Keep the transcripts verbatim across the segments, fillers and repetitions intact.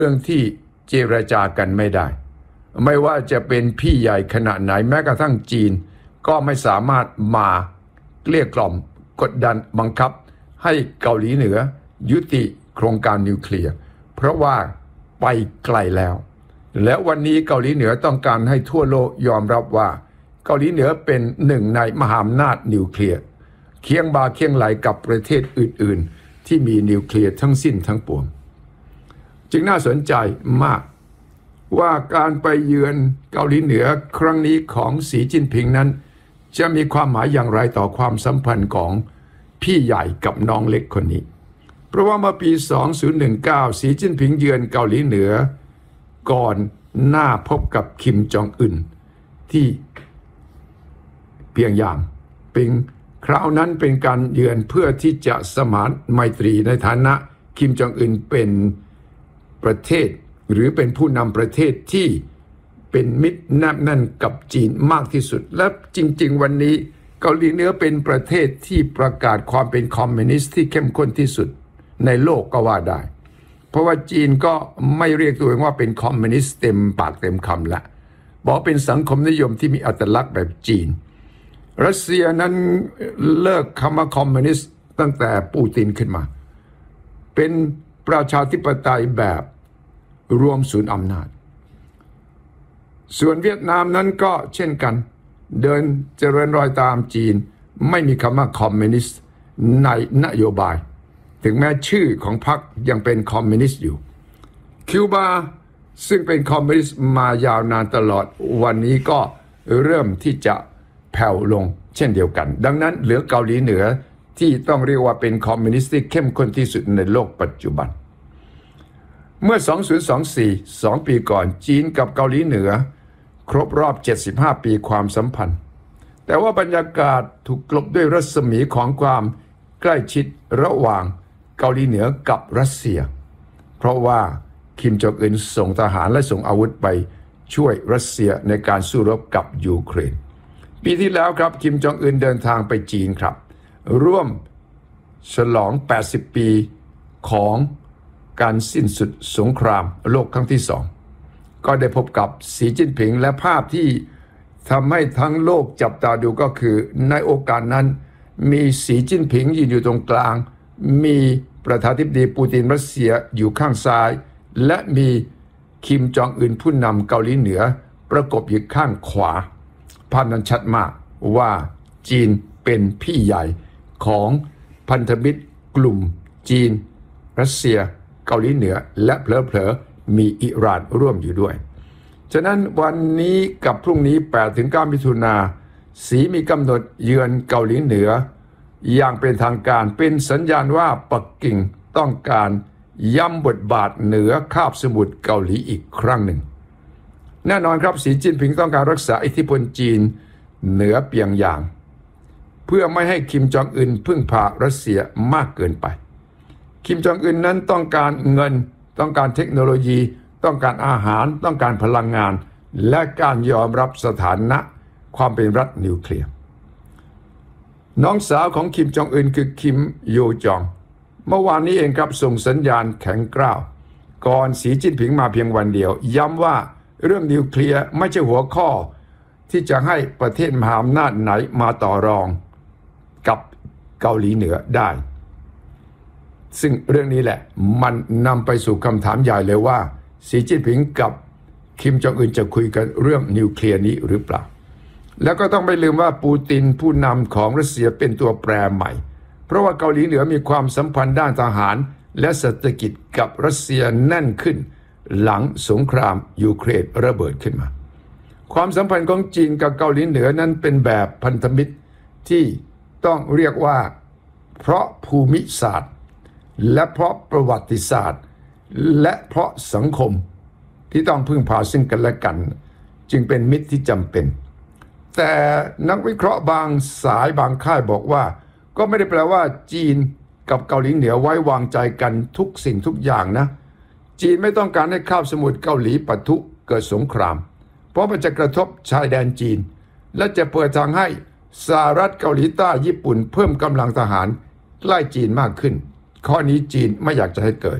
เรื่องที่เจรจากันไม่ได้ไม่ว่าจะเป็นพี่ใหญ่ขนาดไหนแม้กระทั่งจีนก็ไม่สามารถมาเกลี้ยกล่อมกดดันบังคับให้เกาหลีเหนือยุติโครงการนิวเคลียร์เพราะว่าไปไกลแล้วและวันนี้เกาหลีเหนือต้องการให้ทั่วโลกยอมรับว่าเกาหลีเหนือเป็นหนึ่งในมหาอำนาจนิวเคลียร์เคียงบ่าเคียงไหลกับประเทศอื่นๆที่มีนิวเคลียร์ทั้งสิ้นทั้งปวงจึงน่าสนใจมากว่าการไปเยือนเกาหลีเหนือครั้งนี้ของสีจิ้นผิงนั้นจะมีความหมายอย่างไรต่อความสัมพันธ์ของพี่ใหญ่กับน้องเล็กคนนี้เพราะว่าเมื่อปีสองพันสิบเก้าสีจิ้นผิงเยือนเกาหลีเหนือก่อนหน้าพบกับคิมจองอึนที่เพียงอย่างเป็นคราวนั้นเป็นการเยือนเพื่อที่จะสมานไมตรีในฐานะคิมจองอึนเป็นประเทศหรือเป็นผู้นำประเทศที่เป็นมิตรแนบแน่นกับจีนมากที่สุดและจริงๆวันนี้เกาหลีเหนือเป็นประเทศที่ประกาศความเป็นคอมมิวนิสต์ที่เข้มข้นที่สุดในโลกก็ว่าได้เพราะว่าจีนก็ไม่เรียกตัวเองว่าเป็นคอมมิวนิสต์เต็มปากเต็มคำละบอกเป็นสังคมนิยมที่มีอัตลักษณ์แบบจีนรัสเซียนั้นเลิกคำว่าคอมมิวนิสต์ตั้งแต่ปูตินขึ้นมาเป็นประชาธิปไตยแบบรวมศูนย์อำนาจส่วนเวียดนามนั้นก็เช่นกันเดินเจริญรอยตามจีนไม่มีคำว่าคอมมิวนิสต์ในนโยบายถึงแม้ชื่อของพรรคยังเป็นคอมมิวนิสต์อยู่คิวบาซึ่งเป็นคอมมิวนิสต์มายาวนานตลอดวันนี้ก็เริ่มที่จะแผ่วลงเช่นเดียวกันดังนั้นเหลือเกาหลีเหนือที่ต้องเรียกว่าเป็นคอมมิวนิสต์ที่เข้มข้นที่สุดในโลกปัจจุบันเมื่อสองพันยี่สิบสี่ สองปีก่อนจีนกับเกาหลีเหนือครบรอบเจ็ดสิบห้าปีความสัมพันธ์แต่ว่าบรรยากาศถูกกลบด้วยรัศมีของความใกล้ชิดระหว่างเกาหลีเหนือกับรัสเซียเพราะว่าคิมจองอึนส่งทหารและส่งอาวุธไปช่วยรัสเซียในการสู้รบกับยูเครนปีที่แล้วครับคิมจองอึนเดินทางไปจีนครับร่วมฉลองแปดสิบปีของการสิ้นสุดสงครามโลกครั้งที่สองก็ได้พบกับสีจิ้นผิงและภาพที่ทำให้ทั้งโลกจับตาดูก็คือในโอกาสนั้นมีสีจิ้นผิงยืนอยู่ตรงกลางมีประธานาธิบดีปูตินรัสเซียอยู่ข้างซ้ายและมีคิมจองอึนผู้นำเกาหลีเหนือประกบอยู่ข้างขวาภาพนั้นชัดมากว่าจีนเป็นพี่ใหญ่ของพันธมิตรกลุ่มจีนรัสเซียเกาหลีเหนือและเผลอๆมีอิหร่านร่วมอยู่ด้วยฉะนั้นวันนี้กับพรุ่งนี้ แปดถึงเก้า มิถุนาสีมีกำหนดเยือนเกาหลีเหนืออย่างเป็นทางการเป็นสัญญาณว่าปักกิ่งต้องการย้ำบทบาทเหนือคาบสมุทรเกาหลีอีกครั้งหนึ่งแน่นอนครับสีจิ้นผิงต้องการรักษาอิทธิพลจีนเหนือเปียงยางเพื่อไม่ให้คิมจองอึนพึ่งพารัสเซียมากเกินไปคิมจองอึนนั้นต้องการเงินต้องการเทคโนโลยีต้องการอาหารต้องการพลังงานและการยอมรับสถานะความเป็นรัฐนิวเคลียร์น้องสาวของคิมจองอึนคือคิมโยจองเมื่อวานนี้เองครับส่งสัญญาณแข็งกร้าวก่อนสีจิ้นผิงมาเพียงวันเดียวย้ำว่าเรื่องนิวเคลียร์ไม่ใช่หัวข้อที่จะให้ประเทศมหาอำนาจไหนมาต่อรองกับเกาหลีเหนือได้ซึ่งเรื่องนี้แหละมันนำไปสู่คำถามใหญ่เลยว่าสีจิ้นผิงกับคิมจองอึนจะคุยกันเรื่องนิวเคลียร์นี้หรือเปล่าแล้วก็ต้องไม่ลืมว่าปูตินผู้นำของรัสเซียเป็นตัวแปรใหม่เพราะว่าเกาหลีเหนือมีความสัมพันธ์ด้านทหารและเศรษฐกิจกับรัสเซียแน่นขึ้นหลังสงครามยูเครนระเบิดขึ้นมาความสัมพันธ์ของจีนกับเกาหลีเหนือนั้นเป็นแบบพันธมิตรที่ต้องเรียกว่าเพราะภูมิศาสตร์และเพราะประวัติศาสตร์และเพราะสังคมที่ต้องพึ่งพาซึ่งกันและกันจึงเป็นมิตรที่จำเป็นแต่นักวิเคราะห์บางสายบางค่ายบอกว่าก็ไม่ได้แปลว่าจีนกับเกาหลีเหนือไว้วางใจกันทุกสิ่งทุกอย่างนะจีนไม่ต้องการให้คาบสมุทรเกาหลีปะทุเกิดสงครามเพราะมันจะกระทบชายแดนจีนและจะเปิดทางให้สหรัฐเกาหลีใต้ญี่ปุ่นเพิ่มกำลังทหารใกล้จีนมากขึ้นข้อนี้จีนไม่อยากจะให้เกิด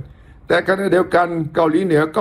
แต่ขณะเดียวกันเกาหลีเหนือก็